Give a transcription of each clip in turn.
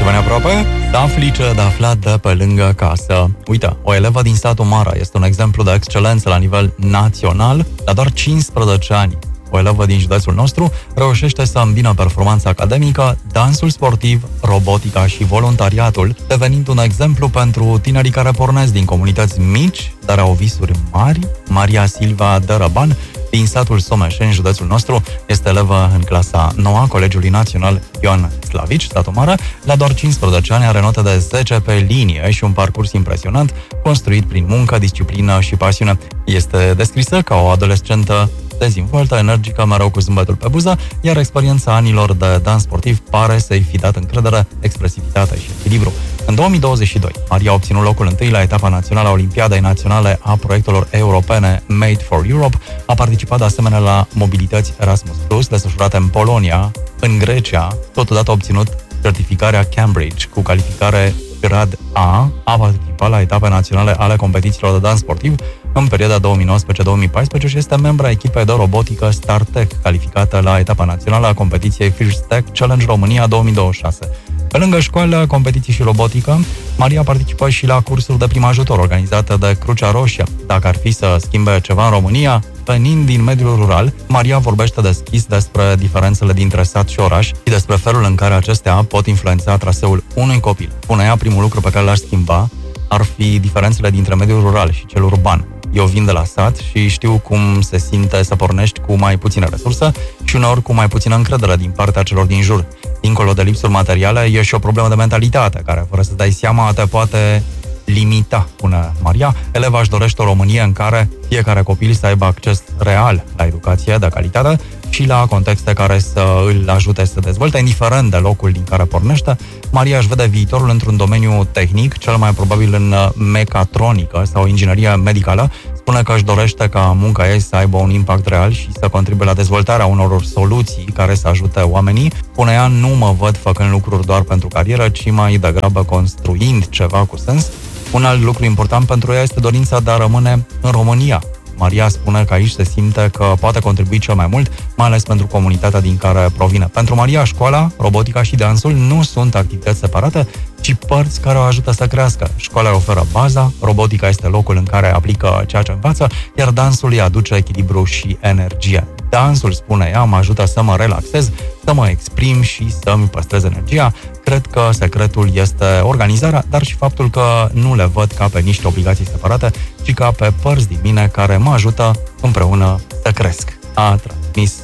se veni aproape, afli ce de aflat de pe lângă casă. Uite, o elevă din satul Mara este un exemplu de excelență la nivel național, la doar 15 ani. O elevă din județul nostru reușește să îmbină performanța academică, dansul sportiv, robotica și voluntariatul, devenind un exemplu pentru tinerii care pornesc din comunități mici, dar au visuri mari. Maria Silva Dărăban, din satul Someșeni, județul nostru, este elevă în clasa 9 Colegiului Național Ioan Slavici, satul Mara. La doar 15 ani are notă de 10 pe linie și un parcurs impresionant, construit prin muncă, disciplină și pasiune. Este descrisă ca o adolescentă dezvoltă, energică, mereu cu zâmbetul pe buză, iar experiența anilor de dans sportiv pare să-i fi dat încredere, expresivitate și echilibru. În 2022, Maria a obținut locul întâi la etapa națională a Olimpiadei Naționale a proiectelor europene Made for Europe, a participat de asemenea la mobilități Erasmus Plus, desfășurate în Polonia, în Grecia, totodată a obținut certificarea Cambridge cu calificare grad A, a participat la etape naționale ale competițiilor de dans sportiv în perioada 2019-2014 și este membra echipei de robotică StarTech, calificată la etapa națională a competiției First Tech Challenge România 2026. Pe lângă școală, competiții și robotică, Maria participă și la cursuri de prim ajutor organizate de Crucea Roșie. Dacă ar fi să schimbe ceva în România, venind din mediul rural, Maria vorbește deschis despre diferențele dintre sat și oraș și despre felul în care acestea pot influența traseul unui copil. Spune ea, primul lucru pe care l-aș schimba ar fi diferențele dintre mediul rural și cel urban. Eu vin de la sat și știu cum se simte să pornești cu mai puțină resursă și uneori cu mai puțină încredere din partea celor din jur. Dincolo de lipsuri materiale, e și o problemă de mentalitate, care, fără să dai seama, te poate limita, spune Maria. Eleva își dorește o Românie în care fiecare copil să aibă acces real la educație de calitate și la contexte care să îl ajute să se dezvolte, indiferent de locul din care pornește. Maria își vede viitorul într-un domeniu tehnic, cel mai probabil în mecatronică sau inginerie medicală. Spune că își dorește ca munca ei să aibă un impact real și să contribuie la dezvoltarea unor soluții care să ajute oamenii. Spune ea, nu mă văd făcând lucruri doar pentru carieră, ci mai degrabă construind ceva cu sens. Un alt lucru important pentru ea este dorința de a rămâne în România. Maria spune că aici se simte că poate contribui cel mai mult, mai ales pentru comunitatea din care provine. Pentru Maria, școala, robotica și dansul nu sunt activități separate, ci părți care o ajută să crească. Școala îi oferă baza, robotica este locul în care aplică ceea ce învață, iar dansul îi aduce echilibru și energie. Dansul, spune ea, mă ajută să mă relaxez, să mă exprim și să-mi păstrez energia. Cred că secretul este organizarea, dar și faptul că nu le văd ca pe niște obligații separate, ci ca pe părți din mine care mă ajută împreună să cresc. A transmis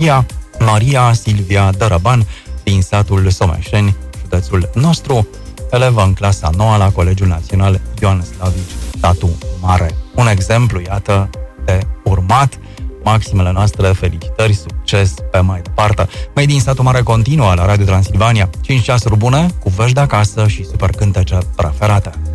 Maria Silvia Dărăban, din satul Someșeni, județul nostru, elevă în clasa 9 la Colegiul Național Ioan Slavici, satul Mare. Un exemplu, iată, de urmat. Maximele noastre felicitări, succes pe mai departe. Mai din satul Mare continuă la Radio Transilvania. 5 ceasuri bune, cu vești de acasă și super cântece preferate.